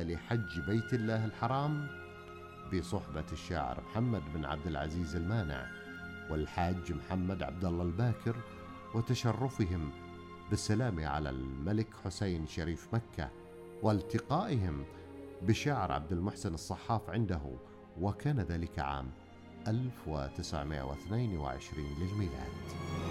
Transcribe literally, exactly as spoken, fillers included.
لحج بيت الله الحرام بصحبة الشاعر محمد بن عبد العزيز المانع والحاج محمد عبد الله الباكر، وتشرفهم بالسلام على الملك حسين شريف مكة والتقائهم بشاعر عبد المحسن الصحاف عنده، وكان ذلك عام ألف وتسعمائة واثنين وعشرين للميلاد.